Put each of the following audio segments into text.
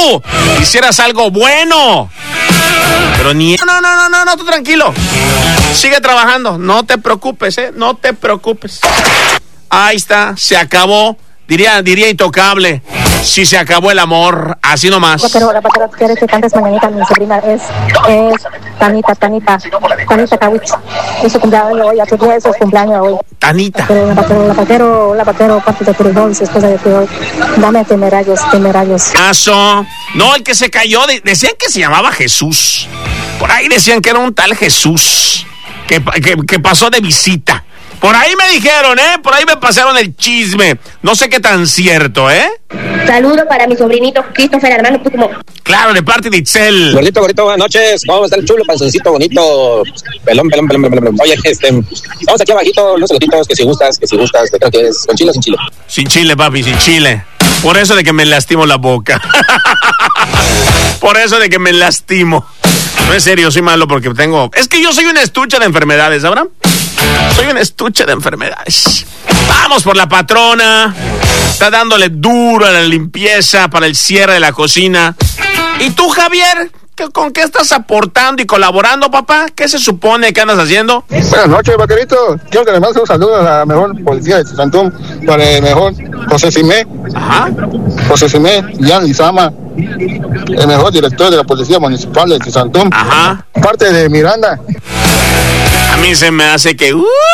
tú hicieras algo bueno. Pero ni... No, tú tranquilo. Sigue trabajando, no te preocupes, no te preocupes. Ahí está, se acabó. Diría Intocable, si se acabó el amor, así nomás. La patrona quiere que cantes mañanita, mi sobrina es Tanita Kawich. Es su cumpleaños hoy, a tu día es su cumpleaños hoy. Tanita. La paquero, parte de Turijón, su esposa de Turijón. Dame temerarios. Eso. No, el que se cayó, decían que se llamaba Jesús. Por ahí decían que era un tal Jesús, que pasó de visita. Por ahí me dijeron, por ahí me pasaron el chisme. No sé qué tan cierto, Saludo para mi sobrinito Christopher Armando Pucmo. Claro, de parte de Itzel. Gordito, buenas noches. ¿Cómo está el chulo, panzoncito bonito? Pelón. Oye, vamos aquí abajito, unos elotitos, que si gustas, creo que es con chile o sin chile. Sin chile, papi, sin chile. Por eso de que me lastimo la boca. Por eso de que me lastimo. No, en serio, soy malo porque tengo... Es que yo soy un estuche de enfermedades, ¿sabrán? Soy un estuche de enfermedades. Vamos por la patrona. Está dándole duro a la limpieza para el cierre de la cocina. ¿Y tú, Javier? ¿Con qué estás aportando y colaborando, papá? ¿Qué se supone que andas haciendo? Buenas noches, vaquerito. Quiero que le mande un saludo a la mejor policía de Santún, para el mejor José Simé. Ajá. José Simé, Jan Lizama, el mejor director de la Policía Municipal de Santún. Ajá. Parte de Miranda. A mí se me hace que...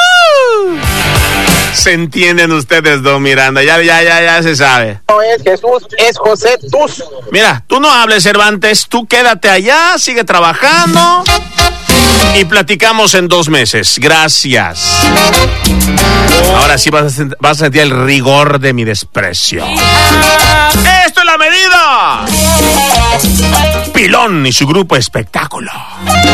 se entienden ustedes dos, Miranda. Ya se sabe. No es Jesús, es José Tus. Mira, tú no hables, Cervantes. Tú quédate allá, sigue trabajando y platicamos en 2 meses. Gracias. Ahora sí vas a sentir el rigor de mi desprecio. ¡Esto es La Medida! Pilón y su grupo Espectáculo.